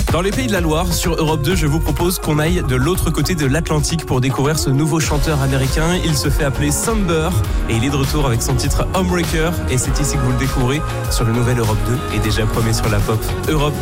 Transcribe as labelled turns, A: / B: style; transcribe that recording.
A: Dans les Pays de la Loire, sur Europe 2, je vous propose qu'on aille de l'autre côté de l'Atlantique pour découvrir ce nouveau chanteur américain. Il se fait appeler Samber et il est de retour avec son titre Homebreaker. Et c'est ici que vous le découvrez sur le nouvel Europe 2 et déjà premier sur la pop. Europe